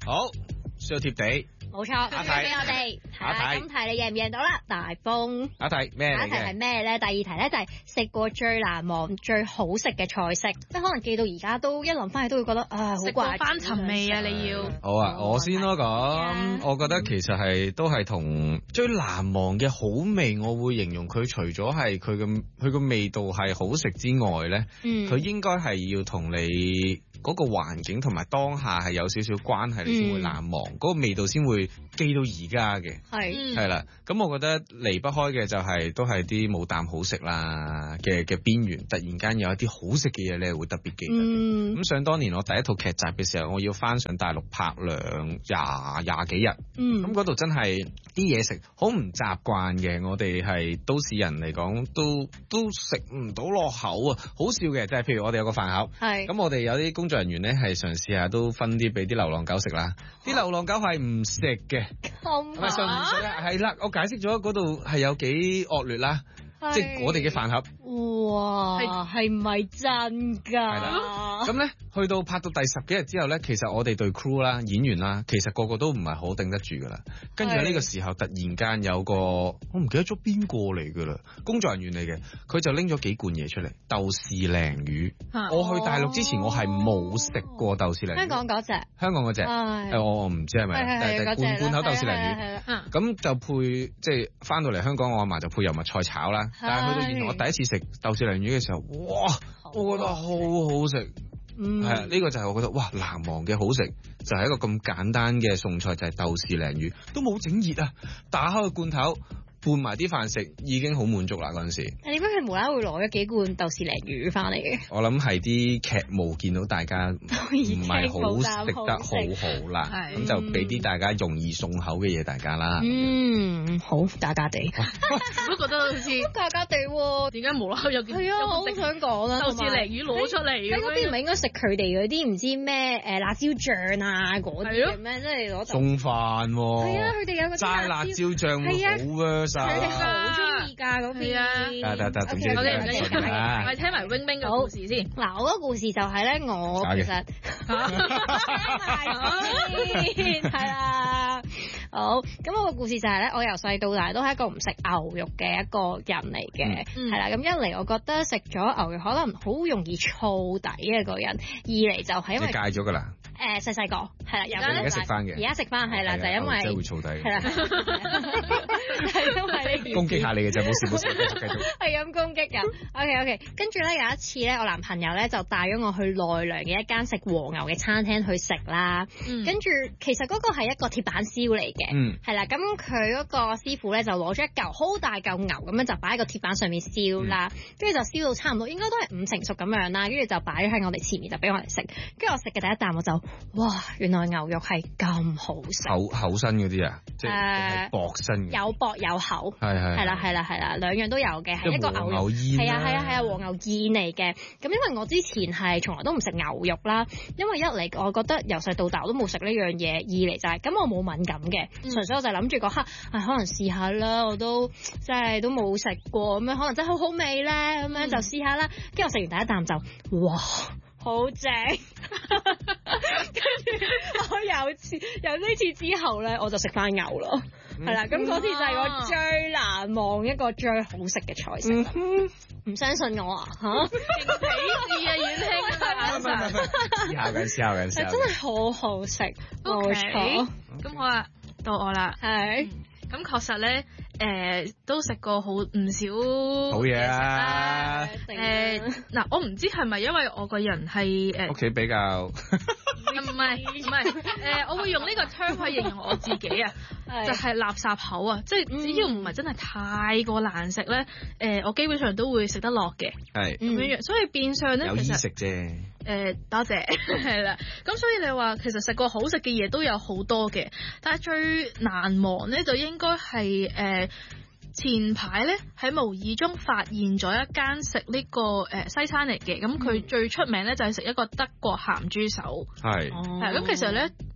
好，需要貼地。 冇錯， 下一題俾我哋。 下一題咁題你贏唔贏到啦？大風。 下一題咩嚟下一題係嘅？ 咩咧？第二題咧就係食過最難忘、最好食嘅菜式，即係可能記到而家都一諗翻起都會覺得啊，好食過掛住翻尋味啊！你要好啊，我先咯咁，我覺得其實都係同最難忘嘅好味，我會形容佢除咗係佢嘅味道係好食之外咧，佢應該係要同你嗰個環境同埋當下係有少少關係，你先會難忘，嗰個味道先會記到而家嘅。係啦，咁我覺得離不開嘅就係都係啲冇啖好食啦嘅邊緣，突然間有一啲好食嘅嘢你係會特別記得。咁想當年我第一套劇集嘅時候，我要翻上大陸拍廿幾日，咁嗰度真係啲嘢食好唔習慣嘅，我哋係都市人嚟講都食唔到落口啊！好笑嘅就係譬如我哋有個飯盒，咁我哋有啲工作人員咧係嘗試下都分啲俾啲流浪狗食啦，啲流浪狗係唔食嘅，係咪上唔水啊？係啦，我解釋咗嗰度係有幾惡劣啦。即係我哋嘅飯盒， 哇，係唔係真㗎？係啦，咁咧去到拍到第10幾日之後咧，其實我哋隊 crew 啦、演員啦，其實個個都唔係好頂得住㗎啦。跟住呢個時候突然間有個我唔記得咗邊個嚟㗎啦，工作人員嚟嘅，佢就拎咗幾罐嘢出嚟，豆豉鯪魚。我去大陸之前我係冇食過豆豉鯪魚。香港嗰隻，我唔知係咪，但係罐頭豆豉鯪魚。咁就配即係翻到嚟香港，我阿嫲就配油麥菜炒啦。但係去到現場，我第一次食豆豉鯪魚嘅時候，哇！我覺得好好食，係啊，呢個就係我覺得哇難忘嘅好食，就係一個咁簡單嘅餸菜，就係豆豉鯪魚，都冇整熱啊，打開個罐頭。拌埋啲飯食已經好滿足啦嗰陣時。 點解佢無啦啦會攞咗幾罐豆豉鯪魚翻嚟嘅？ 我諗係啲劇務見到大家唔係好食得好啦，咁就俾啲大家容易送口嘅嘢大家啦。 好假假地， 我都覺得好似假假地喎。 點解無啦啦有件？係啊，我好想講啦。 豆豉鯪魚攞出嚟嘅， 嗰邊唔係應該食佢哋嗰啲唔知咩辣椒醬啊嗰啲嘅咩？即係攞送飯喎。 係啊，佢哋有個齋辣椒醬好啊！ 佢哋好中意㗎嗰邊啊！ 得，總之我哋聽埋 Wing Wing 嘅故事先。 嗱，我嗰個故事就係咧，我其實係啦。好，咁我個故事就係咧，我由細到大都係一個唔食牛肉嘅一個人嚟嘅，係啦。咁一嚟，我覺得食咗牛肉可能好容易燥底嘅個人；二嚟就係因為戒咗㗎啦。 細個係啦，而家食翻嘅， 而家食翻係啦，就因為真係會燥底， 係啦，係因為呢攻擊下你嘅就冇事，繼續係咁攻擊㗎。OK， 跟住咧有一次咧，我男朋友咧就帶咗我去奈良嘅一間食和牛嘅餐廳去食啦。跟住其實嗰個係一個鐵板燒嚟嘅，係啦。咁佢嗰個師傅咧就攞咗一嚿好大嚿牛咁樣就擺喺個鐵板上面燒啦，跟住就燒到差唔多，應該都係5成熟咁樣啦。跟住就擺喺我哋前面就俾我哋食。跟住我食嘅第一啖我就哇，原來牛肉係咁好食， 厚身嗰啲啊，即係薄身嘅， 有薄有厚， 係啦，兩樣都有嘅，係一個牛肉煙， 係啊，和牛燕嚟嘅。咁因為我之前係從來都唔食牛肉啦，因為一嚟我覺得由細到大我都冇食呢樣嘢，二嚟就係咁我冇敏感嘅，純粹我就諗住嗰刻可能試下啦，我都即係都冇食過咁樣，可能真係好好味咧，咁樣就試下啦。跟住我食完第一啖就哇！好正，跟住我有呢次之後咧，我就食翻牛咯，係啦，咁嗰次就係我最難忘一個最好食嘅菜式。唔相信我啊嚇？ 勁鄙視啊，遠興啊！ 試下緊， 真係好好食，冇錯。 咁好啦，到我啦， 係。 咁確實咧，都食過唔少好嘢啊！ 嗱，我唔知係咪因為我個人係屋企比較唔係，我會用呢個 term 去形容我自己啊，就係垃圾口啊，即係只要唔係真係太過難食咧，我基本上都會食得落嘅，係咁樣，所以變相咧有衣食啫。 多謝，係啦。咁所以你話其實食過好食嘅嘢都有好多嘅，但係最難忘咧就應該係前排咧喺無意中發現咗一間食呢個西餐嚟嘅，咁佢最出名咧就係食一個德國鹹豬手，係咁其實咧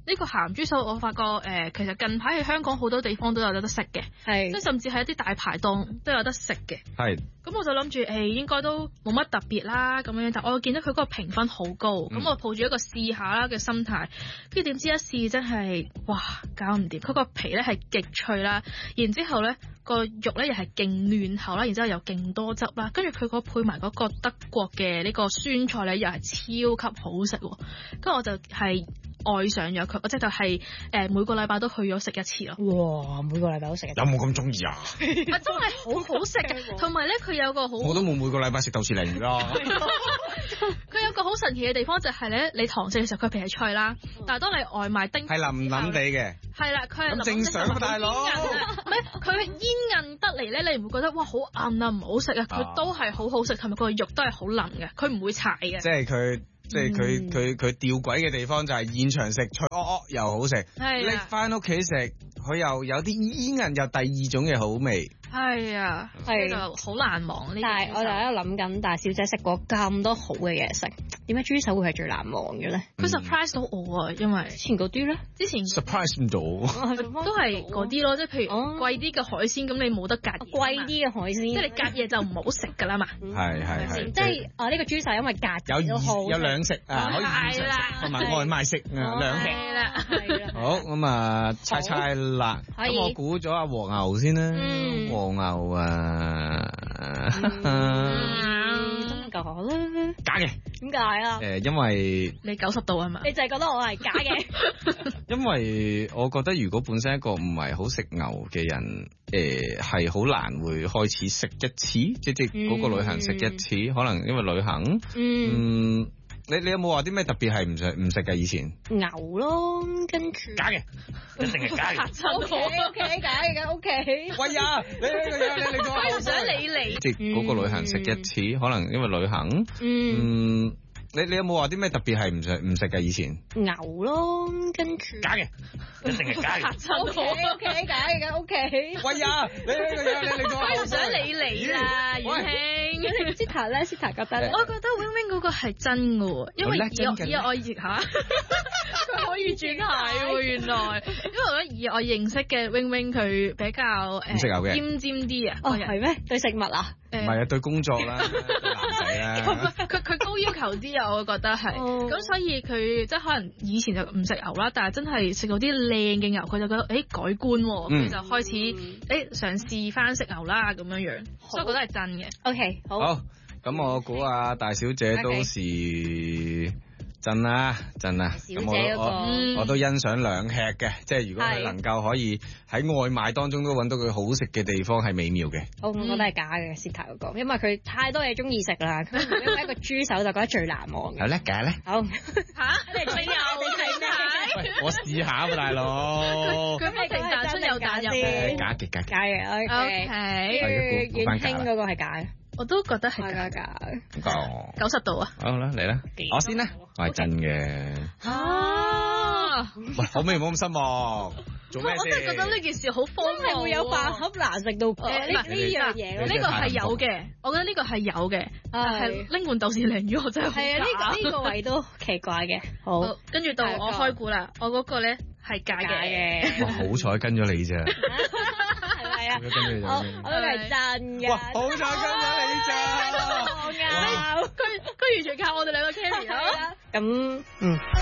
呢個鹹豬手我發覺其實近排喺香港好多地方都有得食嘅， 係即係甚至係一啲大排檔都有得食嘅。 係。 咁我就諗住應該都冇乜特別啦咁樣，但我見到佢嗰個評分好高，咁我抱住一個試下啦嘅心態，跟住點知一試真係哇搞唔掂，佢個皮咧係極脆啦，然之後咧個肉咧又係勁嫩厚啦，然之後又勁多汁啦，跟住佢配埋嗰個德國嘅呢個酸菜咧又係超級好食，跟住我就係愛上咗佢，我即係就係每個禮拜都去咗食一次咯。 哇！每個禮拜都食一次， 有冇咁中意啊？ 真係好好食嘅，同埋咧佢有個好， 我都冇每個禮拜食豆豉鯪魚啦。 佢有個好神奇嘅地方就係咧，你堂食嘅時候佢皮係脆啦，但係當你外賣叮係腍腍地嘅。 係啦，佢係咁正常啊，大佬。 唔係佢煙韌得嚟咧，你唔會覺得哇好韌啊唔好食啊，佢都係好好食，同埋個肉都係好腍嘅，佢唔會柴嘅。 即係佢吊詭嘅地方就係現場食脆又好食，拎翻屋企食佢又有啲煙韌又第二種嘅好味。 係啊，係就好難忘呢。 但係我就喺度諗緊，大小姐食過咁多好嘅嘢食，點解豬手會係最難忘嘅咧？ 佢 surprise 到我啊，因為之前嗰啲咧， 之前 surprise 唔到， 都係嗰啲咯，即係譬如貴啲嘅海鮮，咁你冇得隔夜。 貴啲嘅海鮮， 即係你隔夜就唔好食㗎啦嘛。 係。 即係呢個豬手因為隔夜都好， 有兩食啊，可以現場食同埋外賣食啊，兩食。 係啦。 好咁啊，猜啦。咁我估咗阿和牛先啦。和牛啊， 假啦， 假嘅。 點解啊？ 因為你90度係嘛？ 你就係覺得我係假嘅。 因為我覺得如果本身一個唔係好食牛嘅人，係好難會開始食一次，即係嗰個旅行食一次，可能因為旅行。你有冇話啲咩特別係唔食㗎以前？ 牛咯，跟住假嘅，一定係假嘅。 OK， 假嘅，OK。 喂呀，你呢個嘢你講， 我唔想理你。 即係嗰個旅行食一次，可能因為旅行。你有冇話啲咩特別係唔食㗎以前？ 牛咯，跟住假嘅，一定係假嘅。 OK， 假嘅，OK。 喂呀，你呢個嘢你講， 我唔想理你啦，宇興。 Sita 咧，Sita覺得咧， 我覺得 Wing Wing 嗰個係真嘅喎，因為以我熱下，佢可以轉鞋喎原來，因為我覺得以我認識嘅 Wing Wing 佢比較唔食牛嘅， 尖尖啲啊。 哦，係咩？對食物啊？ 唔係啊，對工作啦，對男仔啦。 佢高要求啲啊，我覺得係。咁所以佢即係可能以前就唔食牛啦，但係真係食到啲靚嘅牛，佢就覺得改觀喎，佢就開始嘗試翻食牛啦咁樣樣，所以我覺得係真嘅。 OK，好。 好，咁我估啊，大小姐都是真啦。咁我都欣賞兩吃嘅，即係如果佢能夠可以喺外賣當中都揾到佢好食嘅地方，係美妙嘅。 我覺得係假嘅，Sita嗰個，因為佢太多嘢中意食啦，因為一個豬手就覺得最難忘嘅。 有叻假咧？ 好你又睇咩？ 我試下啊，大佬。 佢不停彈出又彈入。 假嘅。 假嘅，OK。遠興嗰個係假嘅。 我都覺得係假嘅。 90度啊！ 好啦，嚟啦，我先啦，我係真嘅。喂，可唔可以唔好咁失望？做咩先？ 我真係覺得呢件事好荒謬， 係會有飯盒難食到呢樣嘢咯。 呢個係有嘅，我覺得呢個係有嘅，係拎碗豆豉鯪魚我真係好假。 呢個位都奇怪嘅。好， 跟住到我開估啦，我嗰個咧係假嘅。 哇，好彩跟咗你啫。 係啊，我都係真嘅。 哇，好彩跟咗你咋。 佢完全靠我哋兩個 carry 咯。 咁